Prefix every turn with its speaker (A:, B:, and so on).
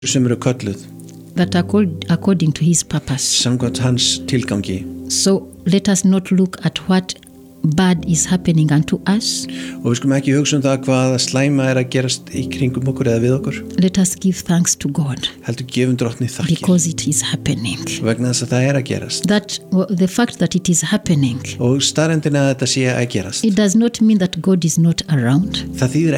A: sem eru kölluð
B: that are called according to his purpose.
A: samkvæmt hans tilgangi.
B: So let us not look at what bad is happening unto us.
A: Og við skulum ekki hugsa það hvaða slæma að gerast í kringum okkur eða við okkur.
B: Let us give thanks to God.
A: Heldur gefum Drottni þakkir.
B: Because it is happening.
A: Vegna þess að það að gerast.
B: The fact that it is happening.
A: Og staðreyndin að þetta sé að gerast.
B: It does not mean that God is not around.
A: Það þýðir